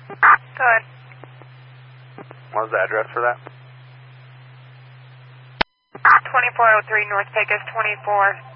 Good. What was the address for that? 2403 North Pecos 24.